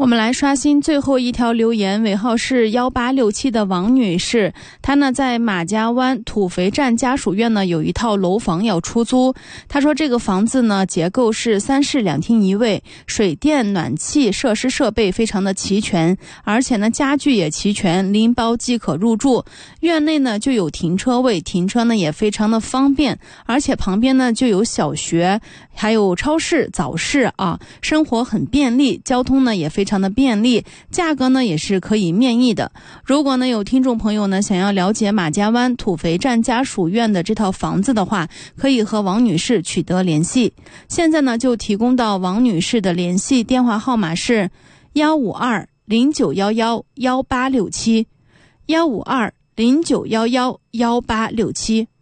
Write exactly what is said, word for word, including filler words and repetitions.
我们来刷新最后一条留言，尾号是一八六七的王女士，她呢在马家湾土肥站家属院呢有一套楼房要出租。她说这个房子呢结构是三室两厅一卫，水电暖气设施设备非常的齐全，而且呢家具也齐全，拎包即可入住。院内呢就有停车位，停车呢也非常的方便，而且旁边呢就有小学，还有超市、早市啊，生活很便利，交通呢也非常的便利，价格呢也是可以面议的。如果呢有听众朋友呢想要了解马家湾土肥站家属院的这套房子的话，可以和王女士取得联系。现在呢就提供到王女士的联系电话号码是幺五二零九幺幺幺八六七，幺五二零九幺幺幺八六七。